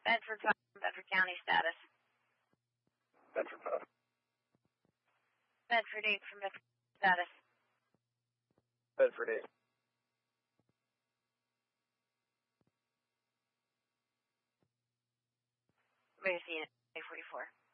Bedford 5, Bedford County status. Bedford 5. Bedford 8 from Bedford status. Bedford 8. Wait a unit, A44.